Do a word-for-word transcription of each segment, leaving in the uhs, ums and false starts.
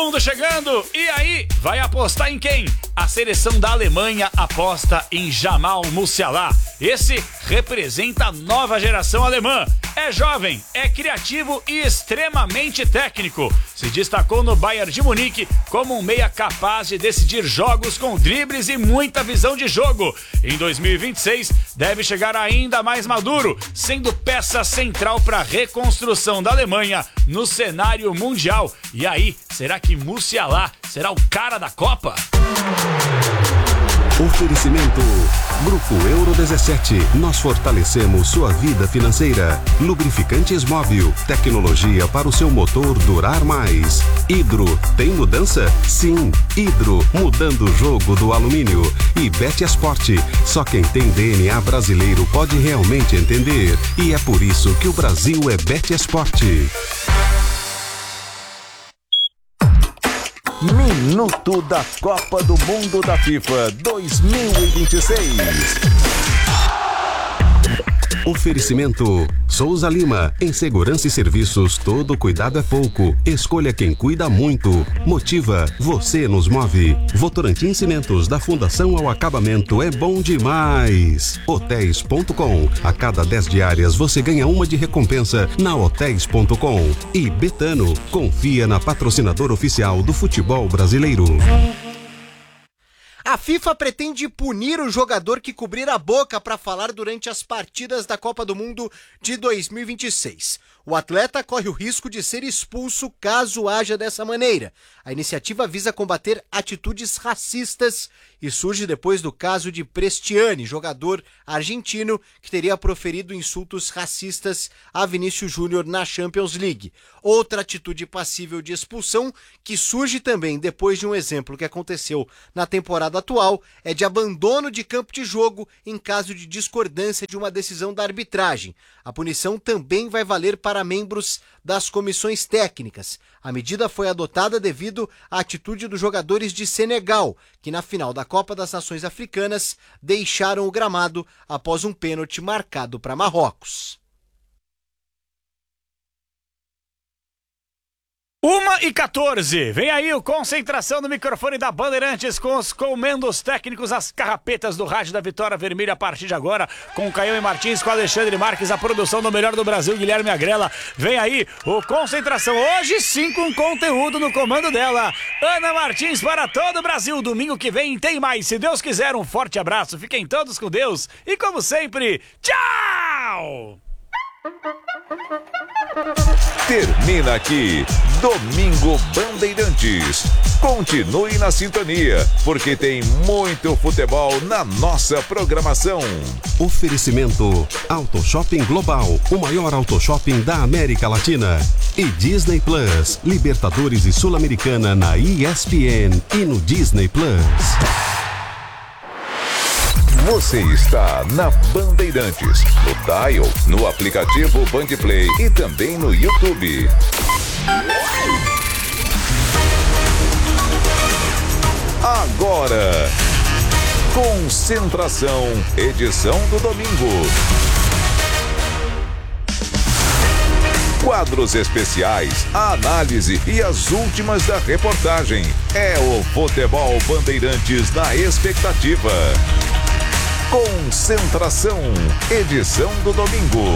Mundo chegando, e aí, vai apostar em quem? A seleção da Alemanha aposta em Jamal Musiala. Esse representa a nova geração alemã. É jovem, é criativo e extremamente técnico. Se destacou no Bayern de Munique como um meia capaz de decidir jogos com dribles e muita visão de jogo. Em dois mil e vinte e seis, deve chegar ainda mais maduro, sendo peça central para a reconstrução da Alemanha no cenário mundial. E aí, será que Musiala será o cara da Copa? Oferecimento Grupo Euro dezessete. Nós fortalecemos sua vida financeira. Lubrificantes Móvel. Tecnologia para o seu motor durar mais. Hidro. Tem mudança? Sim. Hidro. Mudando o jogo do alumínio. E Betesport. Só quem tem D N A brasileiro pode realmente entender. E é por isso que o Brasil é Betesport. Minuto da Copa do Mundo da FIFA dois mil e vinte e seis. Oferecimento Souza Lima. Em segurança e serviços, todo cuidado é pouco. Escolha quem cuida muito. Motiva, você nos move. Votorantim Cimentos, da fundação ao acabamento, é bom demais. Hotéis ponto com. A cada dez diárias você ganha uma de recompensa na hotéis ponto com. E Betano, confia na patrocinadora oficial do futebol brasileiro. A FIFA pretende punir o jogador que cobrir a boca para falar durante as partidas da Copa do Mundo de dois mil e vinte e seis. O atleta corre o risco de ser expulso caso haja dessa maneira. A iniciativa visa combater atitudes racistas e surge depois do caso de Prestiani, jogador argentino que teria proferido insultos racistas a Vinícius Júnior na Champions League. Outra atitude passível de expulsão, que surge também depois de um exemplo que aconteceu na temporada atual, é de abandono de campo de jogo em caso de discordância de uma decisão da arbitragem. A punição também vai valer para membros das comissões técnicas. A medida foi adotada devido à atitude dos jogadores de Senegal, que na final da Copa das Nações Africanas deixaram o gramado após um pênalti marcado para Marrocos. uma e quatorze, vem aí o Concentração no microfone da Bandeirantes com os comandos técnicos, as carrapetas do rádio da Vitória Vermelha a partir de agora, com o Caião e Martins, com Alexandre Marques, a produção do Melhor do Brasil, Guilherme Agrela. Vem aí o Concentração, hoje sim com conteúdo no comando dela, Ana Martins, para todo o Brasil. Domingo que vem tem mais, se Deus quiser. Um forte abraço, fiquem todos com Deus e, como sempre, tchau! Termina aqui Domingo Bandeirantes. Continue na sintonia, porque tem muito futebol na nossa programação. Oferecimento Auto Shopping Global, o maior auto shopping da América Latina. E Disney Plus, Libertadores e Sul-Americana na E S P N e no Disney Plus. Você está na Bandeirantes, no Dial, no aplicativo Bandplay e também no YouTube. Agora, Concentração, edição do domingo. Quadros especiais, a análise e as últimas da reportagem. É o Futebol Bandeirantes na expectativa. Concentração, edição do domingo.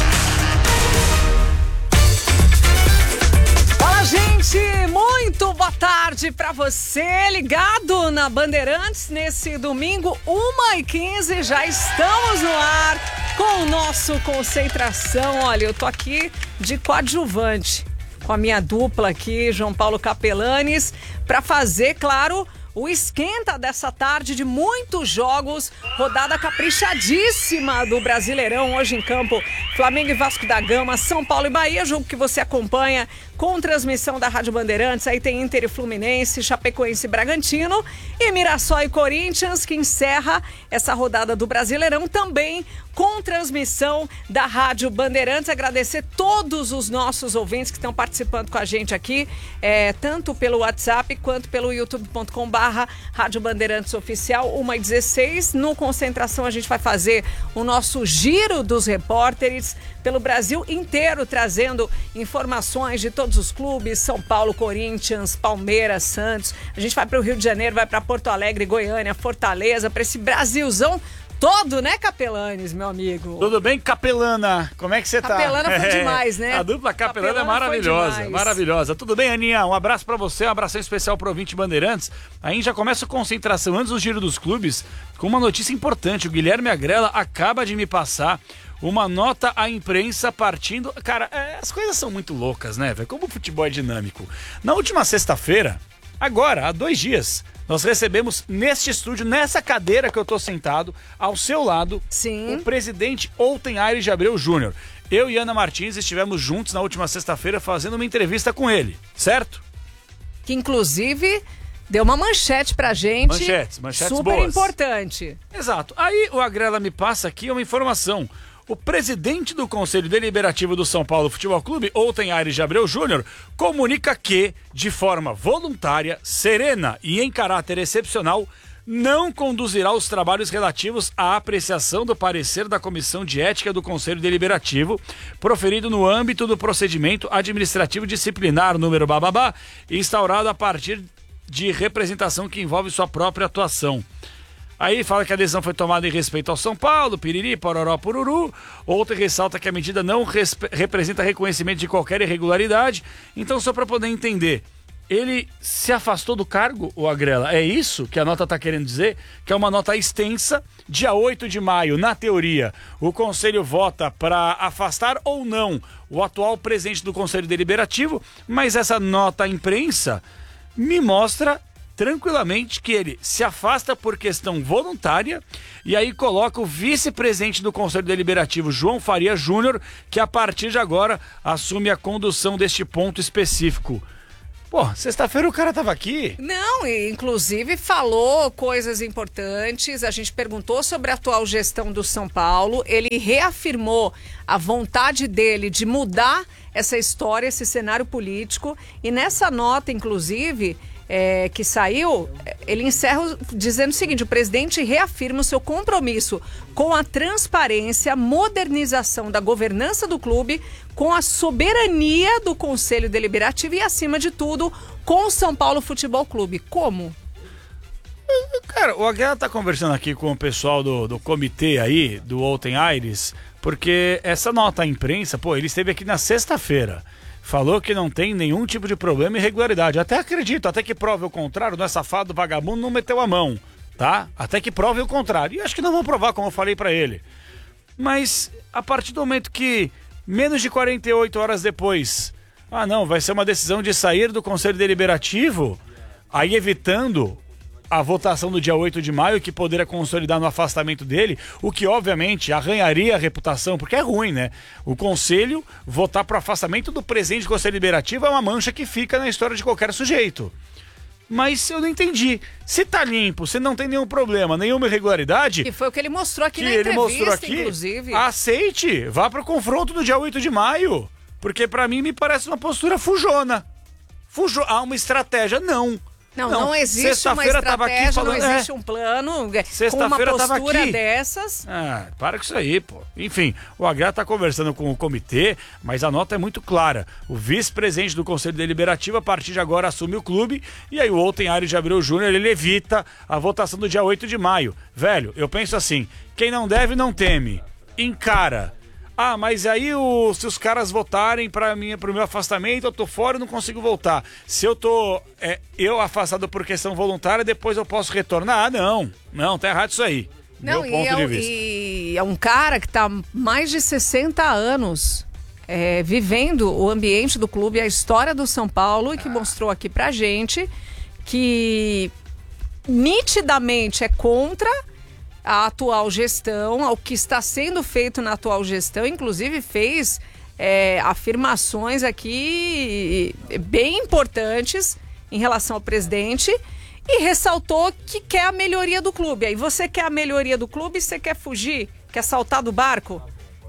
Fala, gente! Muito boa tarde pra você, ligado na Bandeirantes nesse domingo, uma e quinze, já estamos no ar com o nosso Concentração. Olha, eu tô aqui de coadjuvante com a minha dupla aqui, João Paulo Capelanes, pra fazer, claro, o esquenta dessa tarde de muitos jogos, rodada caprichadíssima do Brasileirão, hoje em campo, Flamengo e Vasco da Gama, São Paulo e Bahia, jogo que você acompanha com transmissão da Rádio Bandeirantes. Aí tem Inter e Fluminense, Chapecoense e Bragantino e Mirassol e Corinthians, que encerra essa rodada do Brasileirão também com transmissão da Rádio Bandeirantes. Agradecer todos os nossos ouvintes que estão participando com a gente aqui, é, tanto pelo WhatsApp quanto pelo youtube ponto com barra Rádio Bandeirantes Oficial, uma e dezesseis. No Concentração a gente vai fazer o nosso giro dos repórteres pelo Brasil inteiro, trazendo informações de todos todos os clubes, São Paulo, Corinthians, Palmeiras, Santos. A gente vai para o Rio de Janeiro, vai para Porto Alegre, Goiânia, Fortaleza, para esse Brasilzão todo, né, Capelanes, meu amigo? Tudo bem, Capelana? Como é que você tá? Capelana foi demais, né? A dupla Capelana, Capelana é maravilhosa, maravilhosa. Tudo bem, Aninha? Um abraço pra você, um abração especial pro ouvinte Bandeirantes. Aí já começa a concentração antes do giro dos clubes com uma notícia importante. O Guilherme Agrela acaba de me passar uma nota à imprensa partindo... Cara, é, as coisas são muito loucas, né, velho? Como o futebol é dinâmico. Na última sexta-feira, agora, há dois dias... Nós recebemos neste estúdio, nessa cadeira que eu tô sentado, ao seu lado, Sim. o presidente Outen Aires de Abreu Júnior. Eu e Ana Martins estivemos juntos na última sexta-feira fazendo uma entrevista com ele, certo? Que inclusive deu uma manchete pra gente. Manchetes, manchetes super boas. importante. Exato. Aí o Agrela me passa aqui uma informação. O presidente do Conselho Deliberativo do São Paulo Futebol Clube, Outen Aires de Abreu Júnior, comunica que, de forma voluntária, serena e em caráter excepcional, não conduzirá os trabalhos relativos à apreciação do parecer da Comissão de Ética do Conselho Deliberativo, proferido no âmbito do procedimento administrativo disciplinar número bababá, instaurado a partir de representação que envolve sua própria atuação. Aí fala que a decisão foi tomada em respeito ao São Paulo, piriri, pororó, pururu. Outra ressalta que a medida não representa reconhecimento de qualquer irregularidade. Então, só para poder entender, ele se afastou do cargo, o Agrela? É isso que a nota está querendo dizer? Que é uma nota extensa. Dia oito de maio, na teoria, o Conselho vota para afastar ou não o atual presidente do Conselho Deliberativo, mas essa nota à imprensa me mostra tranquilamente que ele se afasta por questão voluntária e aí coloca o vice-presidente do Conselho Deliberativo, João Faria Júnior, que a partir de agora assume a condução deste ponto específico. Pô, sexta-feira o cara tava aqui. Não, e inclusive falou coisas importantes, a gente perguntou sobre a atual gestão do São Paulo, ele reafirmou a vontade dele de mudar essa história, esse cenário político, e nessa nota, inclusive... É, que saiu, ele encerra dizendo o seguinte: o presidente reafirma o seu compromisso com a transparência, modernização da governança do clube, com a soberania do Conselho Deliberativo e, acima de tudo, com o São Paulo Futebol Clube. Como? Cara, o Aguiar tá conversando aqui com o pessoal do, do comitê aí, do Outen Aires, porque essa nota à imprensa, pô, ele esteve aqui na sexta-feira. Falou que não tem nenhum tipo de problema e irregularidade. Até acredito, até que prove o contrário, não é safado, vagabundo, não meteu a mão, tá? Até que prove o contrário. E acho que não vão provar, como eu falei pra ele. Mas, a partir do momento que, menos de quarenta e oito horas depois, ah não, vai ser uma decisão de sair do Conselho Deliberativo, aí evitando a votação do dia oito de maio, que poderia consolidar no afastamento dele, o que obviamente arranharia a reputação, porque é ruim, né? O Conselho votar para o afastamento do presidente do Conselho Deliberativo é uma mancha que fica na história de qualquer sujeito. Mas eu não entendi. Se tá limpo, se não tem nenhum problema, nenhuma irregularidade... E foi o que ele mostrou aqui que na ele entrevista, mostrou aqui, inclusive. Aceite, vá pro confronto do dia oito de maio, porque para mim me parece uma postura fujona. Fujo... Ah, uma estratégia, não. Não, não, não existe uma estratégia, falando, não existe é, um plano com uma postura dessas. Ah, para com isso aí, pô. Enfim, o Aguiar tá conversando com o comitê, mas a nota é muito clara. O vice-presidente do Conselho Deliberativo, a partir de agora, assume o clube, e aí o Outen Aires de Abreu Júnior, ele evita a votação do dia oito de maio. Velho, eu penso assim, quem não deve, não teme. Encara. Ah, mas aí o, se os caras votarem para mim, pro meu afastamento, eu tô fora e não consigo voltar. Se eu tô é, eu afastado por questão voluntária, depois eu posso retornar? Ah, não. Não, tá errado isso aí. Não, meu ponto e é, de vista. E é um cara que tá mais de sessenta anos é, vivendo o ambiente do clube, a história do São Paulo, e que ah. mostrou aqui pra gente que nitidamente é contra a atual gestão, ao que está sendo feito na atual gestão, inclusive fez é, afirmações aqui bem importantes em relação ao presidente e ressaltou que quer a melhoria do clube. Aí você quer a melhoria do clube, você quer fugir, quer saltar do barco?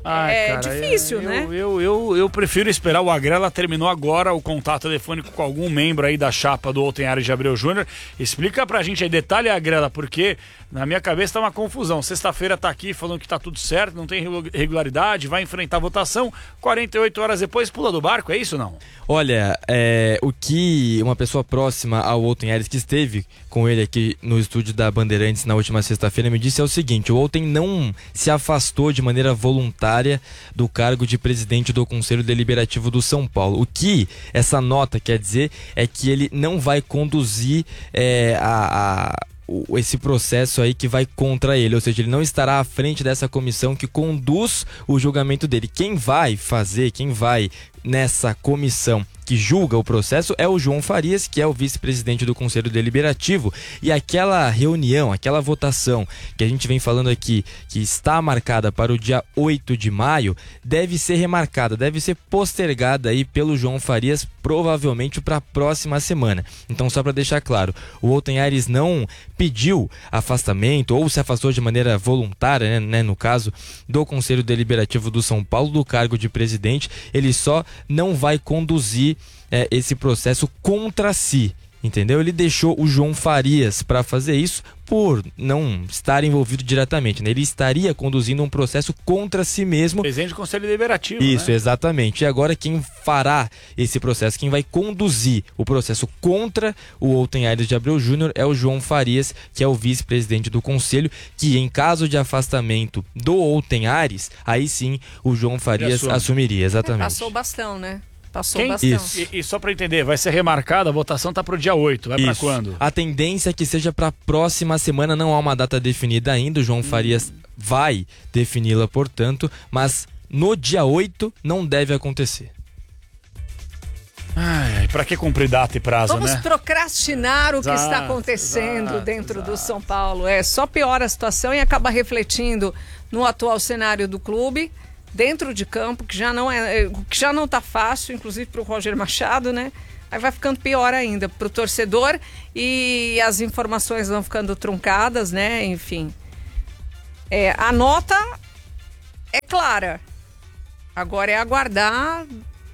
Ai, é cara, difícil, eu, né? Eu, eu, eu, eu prefiro esperar. O Agrela terminou agora o contato telefônico com algum membro aí da chapa do Outem Aires de Abreu Júnior. Explica pra gente aí, detalhe, Agrela, porque na minha cabeça tá uma confusão. Sexta-feira tá aqui falando que tá tudo certo, não tem irregularidade, vai enfrentar a votação. quarenta e oito horas depois pula do barco, é isso ou não? Olha, é, o que uma pessoa próxima ao Outem Aires, que esteve com ele aqui no estúdio da Bandeirantes na última sexta-feira, me disse é o seguinte: o Outem não se afastou de maneira voluntária do cargo de presidente do Conselho Deliberativo do São Paulo. O que essa nota quer dizer é que ele não vai conduzir é, a... a esse processo aí que vai contra ele, ou seja, ele não estará à frente dessa comissão que conduz o julgamento dele. Quem vai fazer, quem vai nessa comissão que julga o processo é o João Farias, que é o vice-presidente do Conselho Deliberativo, e aquela reunião, aquela votação que a gente vem falando aqui, que está marcada para o dia oito de maio, deve ser remarcada, deve ser postergada aí pelo João Farias, provavelmente para a próxima semana. Então, só para deixar claro, o Outem Aires não pediu afastamento ou se afastou de maneira voluntária, né, né, no caso do Conselho Deliberativo do São Paulo, do cargo de presidente. Ele só não vai conduzir é, esse processo contra si, entendeu? Ele deixou o João Farias para fazer isso por não estar envolvido diretamente, né? Ele estaria conduzindo um processo contra si mesmo. Presidente do Conselho Deliberativo, Isso, né? Exatamente. E agora quem fará esse processo, quem vai conduzir o processo contra o Outem Aires de Abreu Júnior é o João Farias, que é o vice-presidente do Conselho, que em caso de afastamento do Outem Aires, aí sim o João Farias assume. assumiria, exatamente. É, passou o bastão, né? Passou Quem? bastante. Isso. E, e só para entender, vai ser remarcada, a votação tá pro dia oito, vai para Isso. quando? A tendência é que seja para a próxima semana, não há uma data definida ainda, o João Farias vai defini-la, portanto, mas no dia oito não deve acontecer. Ai, pra que cumprir data e prazo, Vamos né? procrastinar o que Exato, está acontecendo exato, dentro do exato. São Paulo. É, só piora a situação e acaba refletindo no atual cenário do clube, dentro de campo, que já não é, que já não tá fácil, inclusive para o Roger Machado, né? Aí vai ficando pior ainda para o torcedor e as informações vão ficando truncadas, né? Enfim. É, a nota é clara. Agora é aguardar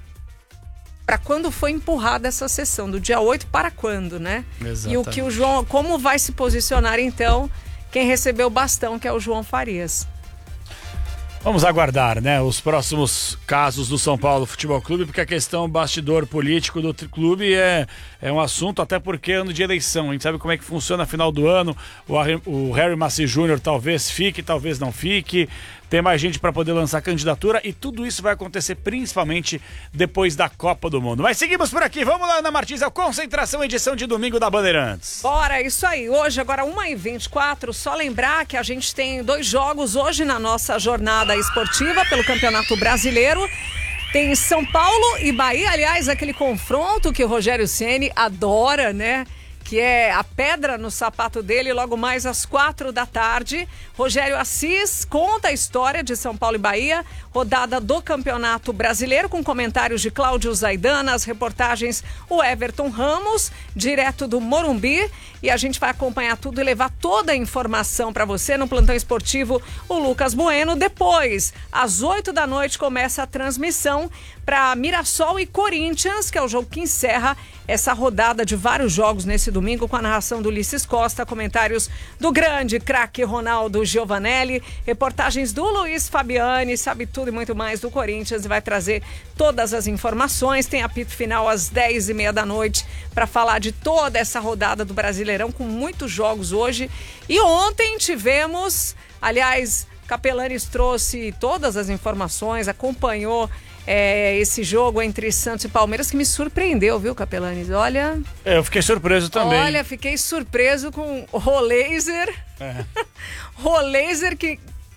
para quando foi empurrada essa sessão, do dia oito para quando, né? Exatamente. E o que o João, como vai se posicionar então quem recebeu o bastão, que é o João Farias. Vamos aguardar, né, os próximos casos do São Paulo Futebol Clube, porque a questão bastidor político do clube é, é um assunto, até porque é ano de eleição. A gente sabe como é que funciona a final do ano. O, o Harry Maci Júnior talvez fique, talvez não fique. Tem mais gente para poder lançar candidatura e tudo isso vai acontecer principalmente depois da Copa do Mundo. Mas seguimos por aqui. Vamos lá, Ana Martins, a concentração, edição de domingo da Bandeirantes. Bora, isso aí. Hoje, agora uma e vinte e quatro, só lembrar que a gente tem dois jogos hoje na nossa jornada esportiva pelo Campeonato Brasileiro. Tem São Paulo e Bahia, aliás, aquele confronto que o Rogério Ceni adora, né? Que é a pedra no sapato dele, logo mais às quatro da tarde. Rogério Assis conta a história de São Paulo e Bahia, rodada do Campeonato Brasileiro, com comentários de Cláudio Zaidana, as reportagens o Everton Ramos, direto do Morumbi. E a gente vai acompanhar tudo e levar toda a informação para você no plantão esportivo, o Lucas Bueno. Depois, às oito da noite, começa a transmissão para Mirassol e Corinthians, que é o jogo que encerra essa rodada de vários jogos nesse domingo, com a narração do Ulisses Costa, comentários do grande craque Ronaldo Giovanelli, reportagens do Luiz Fabiani, sabe tudo e muito mais do Corinthians, e vai trazer todas as informações. Tem apito final às dez e meia da noite para falar de toda essa rodada do Brasileirão, com muitos jogos hoje. E ontem tivemos, aliás, Capelanes trouxe todas as informações, acompanhou É, esse jogo entre Santos e Palmeiras, que me surpreendeu, viu, Capelanes? Olha... É, eu fiquei surpreso também. Olha, fiquei surpreso com o Roleiser. É. Roleiser que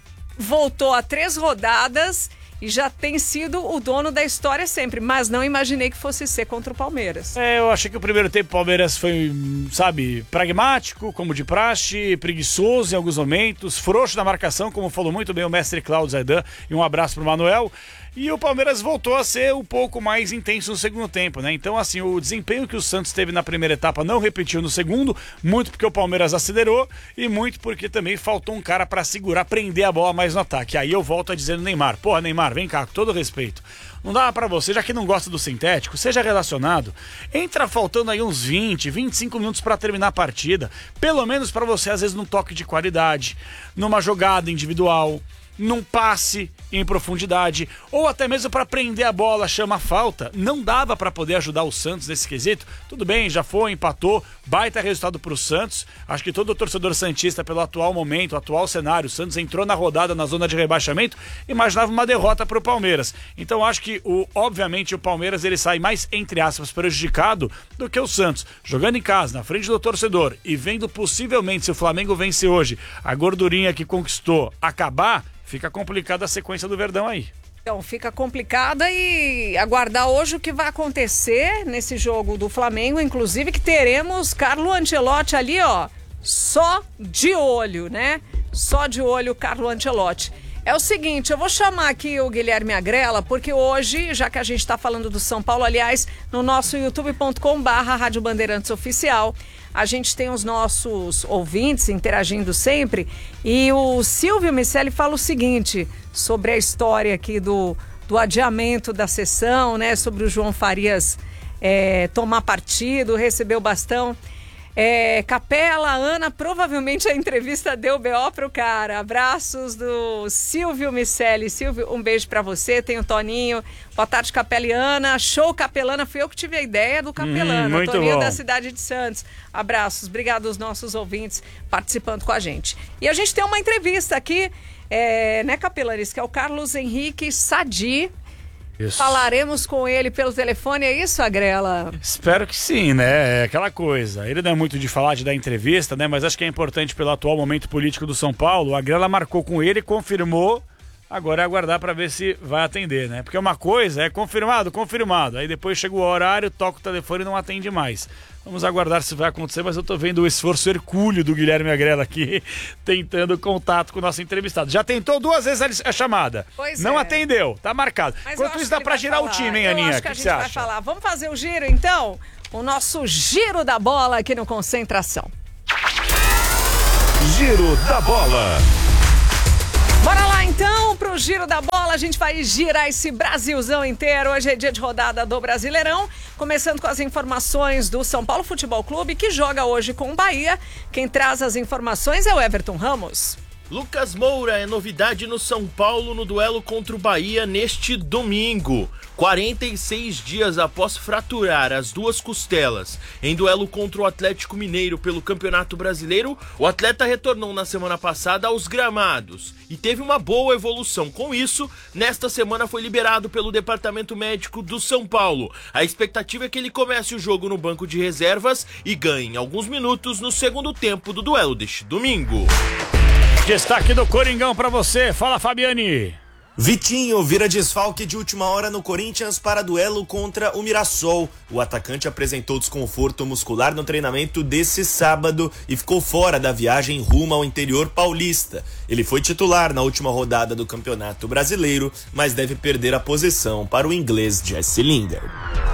voltou a três rodadas e já tem sido o dono da história sempre, mas não imaginei que fosse ser contra o Palmeiras. É, eu achei que o primeiro tempo o Palmeiras foi, sabe, pragmático, como de praxe, preguiçoso em alguns momentos, frouxo na marcação, como falou muito bem o mestre Cláudio Zaidan, e um abraço pro Manuel. e o Palmeiras voltou a ser um pouco mais intenso no segundo tempo, né? Então, assim, o desempenho que o Santos teve na primeira etapa não repetiu no segundo, muito porque o Palmeiras acelerou e muito porque também faltou um cara pra segurar, prender a bola mais no ataque. Aí eu volto a dizer no Neymar, porra, Neymar, vem cá, com todo respeito. Não dá pra você, já que não gosta do sintético, seja relacionado, entra faltando aí uns vinte, vinte e cinco minutos pra terminar a partida, pelo menos pra você, às vezes, num toque de qualidade, numa jogada individual, num passe em profundidade, ou até mesmo para prender a bola, chama falta. Não dava para poder ajudar o Santos nesse quesito. Tudo bem, já foi, empatou, baita resultado para o Santos. Acho que todo torcedor santista, pelo atual momento, atual cenário, o Santos entrou na rodada na zona de rebaixamento, imaginava uma derrota para o Palmeiras. Então acho que, o, obviamente, o Palmeiras ele sai mais, entre aspas, prejudicado do que o Santos. Jogando em casa, na frente do torcedor, e vendo possivelmente, se o Flamengo vence hoje, a gordurinha que conquistou acabar, fica complicada a sequência do Verdão aí. Então, fica complicada e aguardar hoje o que vai acontecer nesse jogo do Flamengo, inclusive que teremos Carlo Ancelotti ali, ó, só de olho, né? Só de olho Carlo Ancelotti. É o seguinte, eu vou chamar aqui o Guilherme Agrela, porque hoje, já que a gente está falando do São Paulo, aliás, no nosso youtube ponto com barra Rádio Bandeirantes Oficial, a gente tem os nossos ouvintes interagindo sempre, e o Silvio Miceli fala o seguinte, sobre a história aqui do, do adiamento da sessão, né, sobre o João Farias é, tomar partido, receber o bastão. É, Capela, Ana, provavelmente a entrevista deu B O pro cara. Abraços do Silvio Miceli. Silvio, um beijo pra você. Tem o Toninho. Boa tarde, Capela e Ana. Show Capelana. Fui eu que tive a ideia do Capelana. Hum, muito Toninho bom. Da cidade de Santos. Abraços. Obrigado aos nossos ouvintes participando com a gente. E a gente tem uma entrevista aqui, é, né, Capelanes, que é o Carlos Henrique Sadi. Isso. Falaremos com ele pelo telefone, é isso, Agrela? Espero que sim, né? É aquela coisa. Ele não é muito de falar, de dar entrevista, né? Mas acho que é importante pelo atual momento político do São Paulo. A Agrela marcou com ele, confirmou. Agora é aguardar para ver se vai atender, né? Porque uma coisa é confirmado, confirmado. Aí depois chega o horário, toca o telefone e não atende mais. Vamos aguardar se vai acontecer, mas eu tô vendo o esforço hercúleo do Guilherme Agrela aqui, tentando contato com o nosso entrevistado. Já tentou duas vezes a chamada. Pois não é. atendeu, tá marcado. Mas Enquanto isso que dá ele pra vai girar falar. o time, hein, Eu Aninha? acho O que que, a que gente você vai acha? falar. Vamos fazer o giro, então? O nosso giro da bola aqui no Concentração. Giro da Bola. Bora lá então pro Giro da Bola, a gente vai girar esse Brasilzão inteiro. Hoje é dia de rodada do Brasileirão, começando com as informações do São Paulo Futebol Clube, que joga hoje com o Bahia. Quem traz as informações é o Everton Ramos. Lucas Moura é novidade no São Paulo no duelo contra o Bahia neste domingo. quarenta e seis dias após fraturar as duas costelas em duelo contra o Atlético Mineiro pelo Campeonato Brasileiro, o atleta retornou na semana passada aos gramados e teve uma boa evolução. Com isso, nesta semana foi liberado pelo Departamento Médico do São Paulo. A expectativa é que ele comece o jogo no banco de reservas e ganhe alguns minutos no segundo tempo do duelo deste domingo. Destaque do Coringão pra você. Fala, Fabiane. Vitinho vira desfalque de última hora no Corinthians para duelo contra o Mirassol. O atacante apresentou desconforto muscular no treinamento desse sábado e ficou fora da viagem rumo ao interior paulista. Ele foi titular na última rodada do Campeonato Brasileiro, mas deve perder a posição para o inglês Jesse Lingard.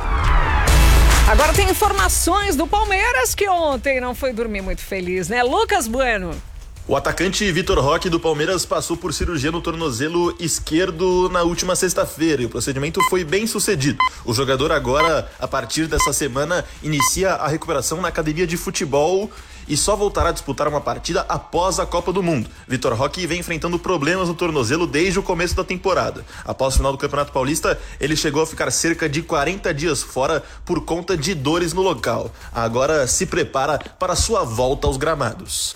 Agora tem informações do Palmeiras, que ontem não foi dormir muito feliz, né? Lucas Bueno. O atacante Vitor Roque do Palmeiras passou por cirurgia no tornozelo esquerdo na última sexta-feira e o procedimento foi bem sucedido. O jogador agora, a partir dessa semana, inicia a recuperação na academia de futebol e só voltará a disputar uma partida após a Copa do Mundo. Vitor Roque vem enfrentando problemas no tornozelo desde o começo da temporada. Após o final do Campeonato Paulista, ele chegou a ficar cerca de quarenta dias fora por conta de dores no local. Agora se prepara para sua volta aos gramados.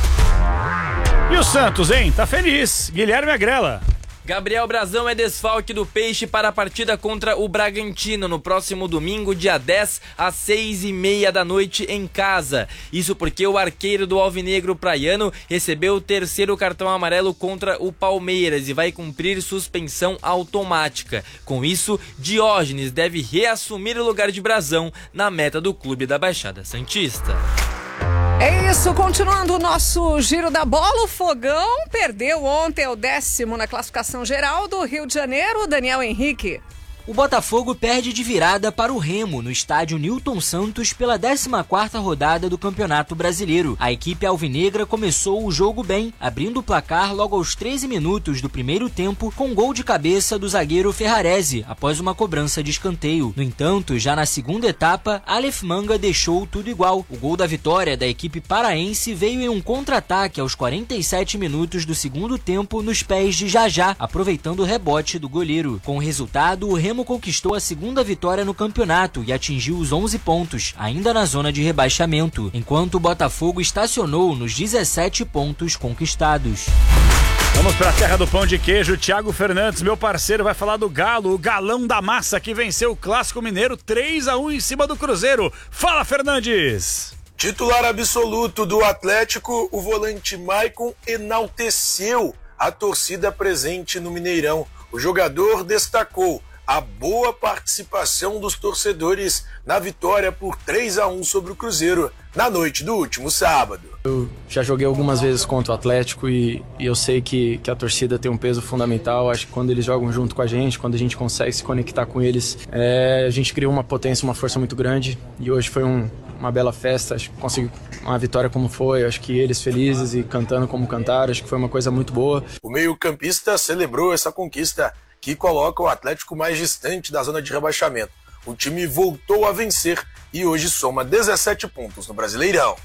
E o Santos, hein? Tá feliz. Guilherme Agrela. Gabriel Brazão é desfalque do Peixe para a partida contra o Bragantino no próximo domingo, dia dez, às seis e meia da noite em casa. Isso porque o arqueiro do Alvinegro Praiano recebeu o terceiro cartão amarelo contra o Palmeiras e vai cumprir suspensão automática. Com isso, Diógenes deve reassumir o lugar de Brazão na meta do clube da Baixada Santista. É isso, continuando o nosso giro da bola, o Fogão perdeu ontem o décimo na classificação geral do Rio de Janeiro, Daniel Henrique. O Botafogo perde de virada para o Remo no estádio Newton Santos pela décima quarta rodada do Campeonato Brasileiro. A equipe alvinegra começou o jogo bem, abrindo o placar logo aos treze minutos do primeiro tempo com gol de cabeça do zagueiro Ferrarese, após uma cobrança de escanteio. No entanto, já na segunda etapa, Aleph Manga deixou tudo igual. O gol da vitória da equipe paraense veio em um contra-ataque aos quarenta e sete minutos do segundo tempo nos pés de Jajá, aproveitando o rebote do goleiro. Com o resultado, o Remo conquistou a segunda vitória no campeonato e atingiu os onze pontos, ainda na zona de rebaixamento, enquanto o Botafogo estacionou nos dezessete pontos conquistados. Vamos para a terra do pão de queijo. Thiago Fernandes, meu parceiro, vai falar do Galo, o galão da massa que venceu o Clássico Mineiro três a um em cima do Cruzeiro. Fala, Fernandes! Titular absoluto do Atlético, o volante Maicon enalteceu a torcida presente no Mineirão. O jogador destacou a boa participação dos torcedores na vitória por três a um sobre o Cruzeiro na noite do último sábado. Eu já joguei algumas vezes contra o Atlético e, e eu sei que, que a torcida tem um peso fundamental. Acho que quando eles jogam junto com a gente, quando a gente consegue se conectar com eles, é, a gente cria uma potência, uma força muito grande. E hoje foi um, uma bela festa, acho que consegui uma vitória como foi, acho que eles felizes e cantando como cantaram, acho que foi uma coisa muito boa. O meio-campista celebrou essa conquista que coloca o Atlético mais distante da zona de rebaixamento. O time voltou a vencer e hoje soma dezessete pontos no Brasileirão.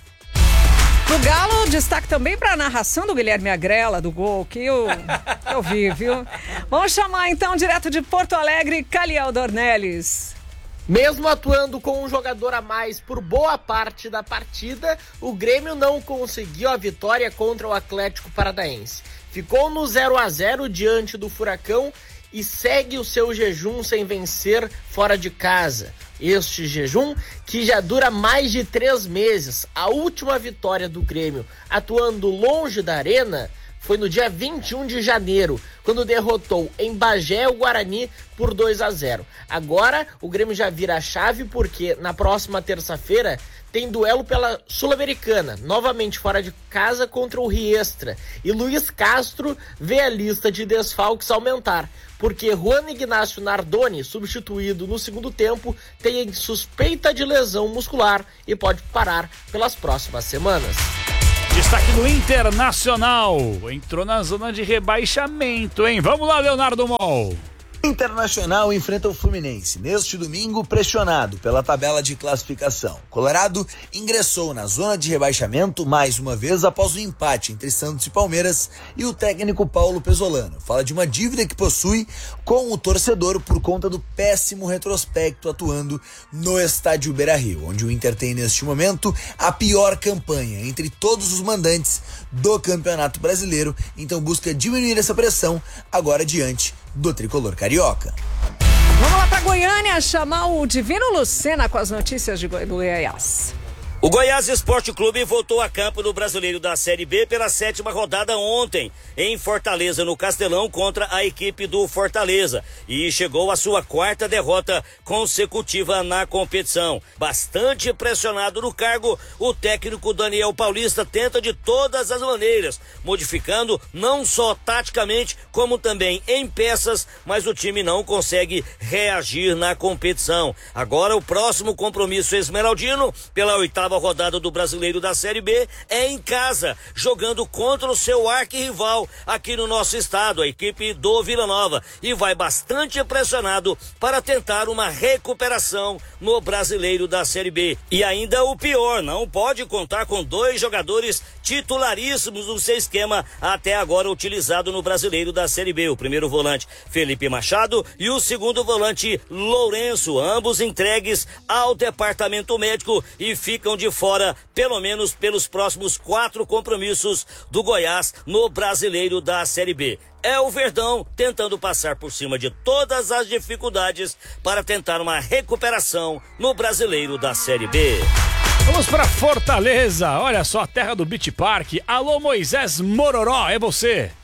No Galo, destaque também para a narração do Guilherme Agrela, do gol, que eu, eu vi, viu? Vamos chamar então, direto de Porto Alegre, Caliel Dornelles. Mesmo atuando com um jogador a mais por boa parte da partida, o Grêmio não conseguiu a vitória contra o Atlético Paranaense. Ficou no zero a zero diante do Furacão e segue o seu jejum sem vencer fora de casa. Este jejum que já dura mais de três meses. A última vitória do Grêmio atuando longe da arena foi no dia vinte e um de janeiro, quando derrotou em Bagé o Guarani por dois a zero. Agora o Grêmio já vira a chave porque na próxima terça-feira tem duelo pela Sul-Americana, novamente fora de casa contra o Riestra. E Luiz Castro vê a lista de desfalques aumentar, porque Juan Ignacio Nardoni, substituído no segundo tempo, tem suspeita de lesão muscular e pode parar pelas próximas semanas. Destaque do Internacional. Entrou na zona de rebaixamento, hein? Vamos lá, Leonardo Mol. Internacional enfrenta o Fluminense neste domingo, pressionado pela tabela de classificação. Colorado ingressou na zona de rebaixamento mais uma vez após o empate entre Santos e Palmeiras, e o técnico Paulo Pesolano fala de uma dívida que possui com o torcedor por conta do péssimo retrospecto atuando no estádio Beira-Rio, onde o Inter tem neste momento a pior campanha entre todos os mandantes do Campeonato Brasileiro, então busca diminuir essa pressão agora diante do tricolor carioca. Vamos lá para Goiânia chamar o Divino Lucena com as notícias de Goi- do Goiás. O Goiás Esporte Clube voltou a campo no Brasileiro da Série B pela sétima rodada ontem, em Fortaleza, no Castelão, contra a equipe do Fortaleza, e chegou à sua quarta derrota consecutiva na competição. Bastante pressionado no cargo, o técnico Daniel Paulista tenta de todas as maneiras, modificando não só taticamente, como também em peças, mas o time não consegue reagir na competição. Agora o próximo compromisso esmeraldino, pela oitava rodada do Brasileiro da Série B, é em casa, jogando contra o seu arquirrival aqui no nosso estado, a equipe do Vila Nova, e vai bastante pressionado para tentar uma recuperação no Brasileiro da Série B. E ainda o pior, não pode contar com dois jogadores titularíssimos no seu esquema até agora utilizado no Brasileiro da Série B. O primeiro volante, Felipe Machado, e o segundo volante, Lourenço, ambos entregues ao departamento médico e ficam de fora, pelo menos pelos próximos quatro compromissos do Goiás no Brasileiro da Série B. É o Verdão tentando passar por cima de todas as dificuldades para tentar uma recuperação no Brasileiro da Série B. Vamos para Fortaleza, olha só, a terra do Beach Park. Alô, Moisés Mororó, é você.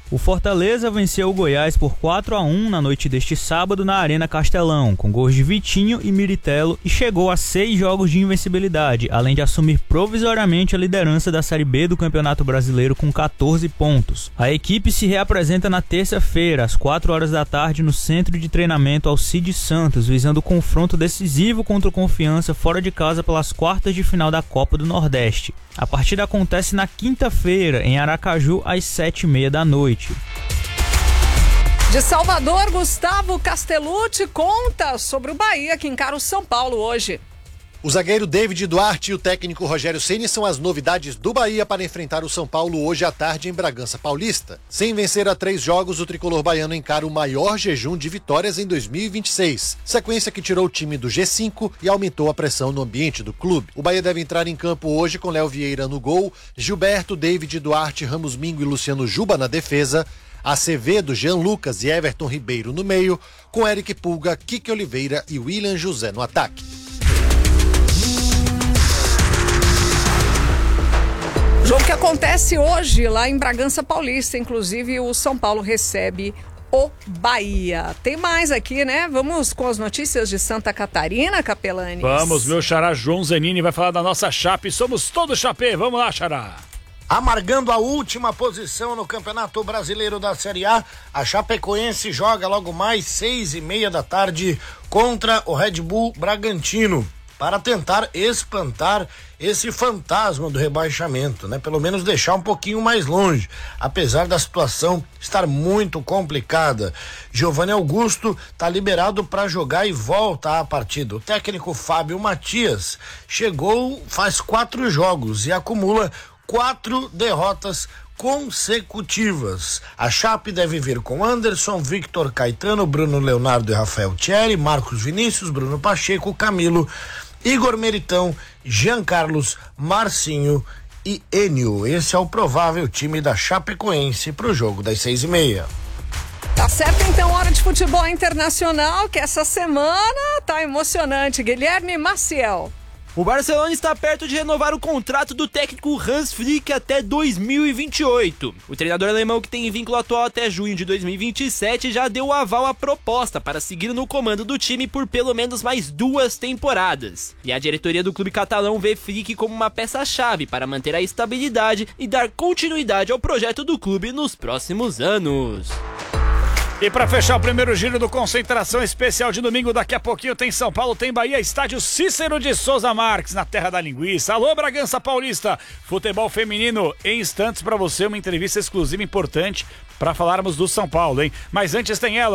O Fortaleza venceu o Goiás por quatro a um na noite deste sábado na Arena Castelão, com gols de Vitinho e Miritelo, e chegou a seis jogos de invencibilidade, além de assumir provisoriamente a liderança da Série B do Campeonato Brasileiro com quatorze pontos. A equipe se reapresenta na terça-feira, às quatro horas da tarde, no Centro de Treinamento Alcides Santos, visando o confronto decisivo contra o Confiança fora de casa pelas quartas de final da Copa do Nordeste. A partida acontece na quinta-feira, em Aracaju, às sete e meia da noite. De Salvador, Gustavo Castellucci conta sobre o Bahia que encara o São Paulo hoje. O zagueiro David Duarte e o técnico Rogério Ceni são as novidades do Bahia para enfrentar o São Paulo hoje à tarde em Bragança Paulista. Sem vencer a três jogos, o tricolor baiano encara o maior jejum de vitórias em dois mil e vinte e seis, sequência que tirou o time do G cinco e aumentou a pressão no ambiente do clube. O Bahia deve entrar em campo hoje com Léo Vieira no gol, Gilberto, David Duarte, Ramos Mingo e Luciano Juba na defesa, Acevedo, Jean Lucas e Everton Ribeiro no meio, com Eric Pulga, Kike Oliveira e William José no ataque. Jogo que acontece hoje lá em Bragança Paulista, inclusive o São Paulo recebe o Bahia. Tem mais aqui, né? Vamos com as notícias de Santa Catarina, Capelanes. Vamos, meu xará João Zanini vai falar da nossa Chape. Somos todos Chapé. Vamos lá, xará. Amargando a última posição no Campeonato Brasileiro da Série A, a Chapecoense joga logo mais seis e meia da tarde contra o Red Bull Bragantino, para tentar espantar esse fantasma do rebaixamento, né? Pelo menos deixar um pouquinho mais longe, apesar da situação estar muito complicada. Giovanni Augusto está liberado para jogar e volta à partida. O técnico Fábio Matias chegou faz quatro jogos e acumula quatro derrotas consecutivas. A Chape deve vir com Anderson, Victor Caetano, Bruno Leonardo e Rafael Thierry, Marcos Vinícius, Bruno Pacheco, Camilo, Igor Meritão, Jean Carlos, Marcinho e Enio. Esse é o provável time da Chapecoense para o jogo das seis e meia. Tá certo, então, hora de futebol internacional, que essa semana tá emocionante. Guilherme Maciel. O Barcelona está perto de renovar o contrato do técnico Hans Flick até dois mil e vinte e oito. O treinador alemão, que tem vínculo atual até junho de dois mil e vinte e sete, já deu o aval à proposta para seguir no comando do time por pelo menos mais duas temporadas. E a diretoria do clube catalão vê Flick como uma peça-chave para manter a estabilidade e dar continuidade ao projeto do clube nos próximos anos. E para fechar o primeiro giro do Concentração Especial de domingo, daqui a pouquinho tem São Paulo, tem Bahia, estádio Cícero de Souza Marques, na terra da linguiça. Alô, Bragança Paulista, futebol feminino em instantes para você, uma entrevista exclusiva importante para falarmos do São Paulo, hein? Mas antes tem ela.